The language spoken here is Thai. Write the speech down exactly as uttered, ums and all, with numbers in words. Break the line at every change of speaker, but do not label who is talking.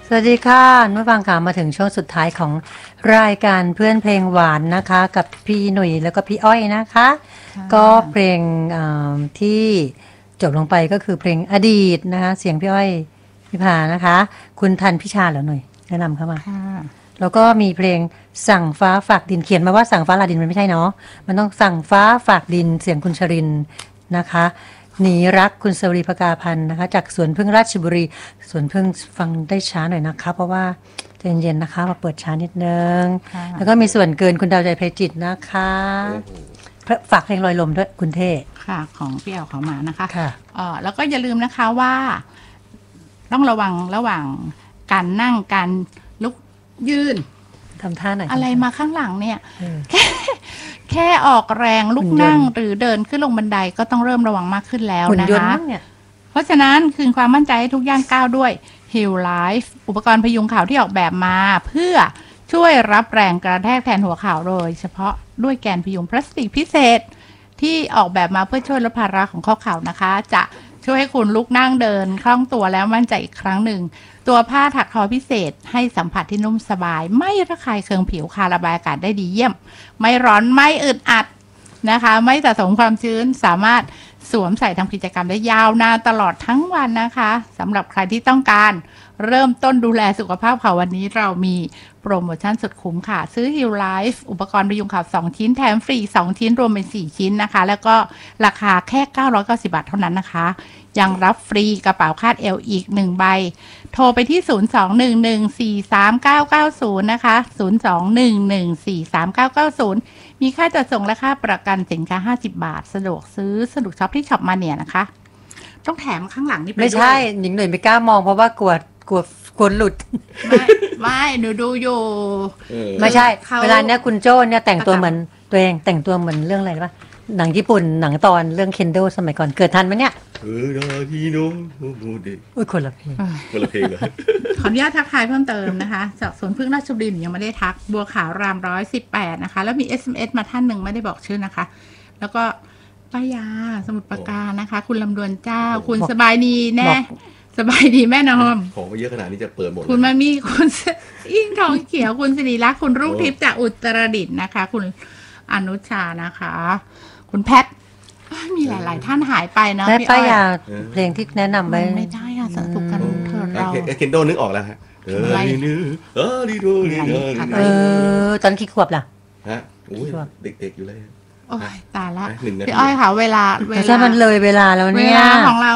สวัสดีค่ะนุ้ยฟังค่ะมาถึงช่วงสุดท้ายของรายการเพื่อนเพลงหวานนะคะกับพี่หนุ่ยแล้วก็พี่อ้อยนะคะก็เพลงที่จบลงไปก็คือเพลงอดีตนะคะเสียงพี่อ้อยพี่พานะคะคุณทันพิชาเหรอหน่อยแนะนำเข้ามาแล้วก็มีเพลงสั่งฟ้าฝากดินเขียนมาว่าสั่งฟ้าฝากดินมันไม่ใช่เนาะมันต้องสั่งฟ้าฝากดินเสียงคุณชรินนะคะหนีรักคุณสวรีภกาพันธ์นะคะจากสวนพึ่งราชบุรีสวนพึ่งฟังได้ช้าหน่อยนะคะเพราะว่าใจเย็นๆนะคะมาเปิดช้านิดนึงแล้วก็มีส่วนเกินคุณดาวใจไพจิตนะคะฝากเพลงลอยลมด้วยคุณเท่
ค่ะของพี่แอลเขามานะคะ
ค่ะ
เออแล้วก็อย่าลืมนะคะว่าต้องระวังระหว่างการนั่งการลุกยืน
ทำท่าไหน
อะไรมาข้างหลังเนี่ยแค่แค่ออกแรงลุกนั่งหรือเดินขึ้นลงบันไดก็ต้องเริ่มระวังมากขึ้นแล้วนะคะเพราะฉะนั้นคืนความมั่นใจให้ทุกย่างก้าวด้วย Heal Life อุปกรณ์พยุงเข่าที่ออกแบบมาเพื่อช่วยรับแรงกระแทกแทนหัวเข่าโดยเฉพาะด้วยแกนพยุงพลาสติกพิเศษที่ออกแบบมาเพื่อช่วยลดภาระของข้อเข่านะคะจะช่วยให้คุณลุกนั่งเดินคล่องตัวแล้วมั่นใจอีกครั้งหนึ่งตัวผ้าถักทอพิเศษให้สัมผัสที่นุ่มสบายไม่ระคายเคืองผิวคาระบายอากาศได้ดีเยี่ยมไม่ร้อนไม่อึดอัดนะคะไม่สะสมความชื้นสามารถสวมใส่ทำกิจกรรมได้ยาวนานตลอดทั้งวันนะคะสำหรับใครที่ต้องการเริ่มต้นดูแลสุขภาพเข่าวันนี้เรามีโปรโมชั่นสุดคุ้มค่ะซื้อ Heal Life อุปกรณ์พยุงเข่าสองชิ้นแถมฟรีสองชิ้นรวมเป็นสี่ชิ้นนะคะแล้วก็ราคาแค่เก้าร้อยเก้าสิบบาทเท่านั้นนะคะยังรับฟรีกระเป๋าคาดเอวอีกหนึ่งใบโทรไปที่ศูนย์ สอง หนึ่ง หนึ่ง สี่ สาม เก้า เก้า ศูนย์นะคะศูนย์ สอง หนึ่ง หนึ่ง สี่ สาม เก้า เก้า ศูนย์มีค่าจัดส่งและค่าประกันสินค้าห้าสิบบาทสะดวกซื้อสะดวกช็อปที่ช็อปมาเนี่ยนะคะต้องแถมข้างหลังนี่ไปด้วย
ไม่ใช่หญิงหน่อยไม่กล้ามองเพราะว่ากลัวกลัวกลัวหลุด
ไม่ไม่หนูดูอยู่
ไม่ใช่เวลาเนี้ยคุณโจ้เนี่ยแต่งตัวเหมือนตัวเองแต่งตัวเหมือนเรื่องอะไรป่ะหนังญี่ปุ่นหนังตอนเรื่องเคนโดสมัยก่อนเกิดทันไหมเนี่ย
เออดาฮิโนโมเด
อุ้ยคนละเพลง
คนละเพลงเลย
ขออนุญาตทักทายเพิ่มเติมนะคะจากสวนพึ่งราชบุรียังไม่ได้ทักบัวขาวรามร้อยสิบแปดนะคะแล้วมี เอส เอ็ม เอส มาท่านหนึ่งไม่ได้บอกชื่อนะคะแล้วก็ป้ายาสมุทรปราการนะคะคุณลำดวนเจ้าคุณสบายดีแน่สบายดีแม่นอม
ของเยอะขนาดนี้จะเปิดหมด
คุณมามีคุณยิ่งทองเขียวคุณสิริรักษ์คุณรุ่งทิพย์จากอุตรดิตถ์นะคะคุณอนุชานะคะคุณแพทมีหลายๆท่านหายไปนะ
แม่ป้ายาเพลงที่แนะนำไป
ไม่ได้ค่ะสนุกกันเถอะเรา
เคนโดนึกออกแล้วฮะเออเออดีดูดีดู
เออตอนกี่ขวบล่ะ
ฮะโอ้ยเด็กๆอยู่เลย
โอ้ยตายละพี่อ้อยค่ะเวลา
เวลามันเลยเวลาแล้วเนี่ย
เวลาของเรา